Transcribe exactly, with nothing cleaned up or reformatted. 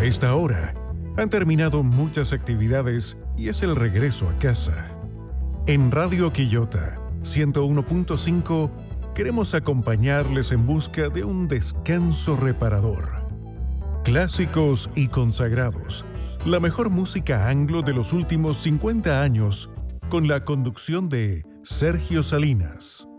esta hora han terminado muchas actividades y es el regreso a casa. En Radio Quillota ciento uno punto cinco queremos acompañarles en busca de un descanso reparador. Clásicos y consagrados, la mejor música anglo de los últimos cincuenta años, con la conducción de Sergio Salinas.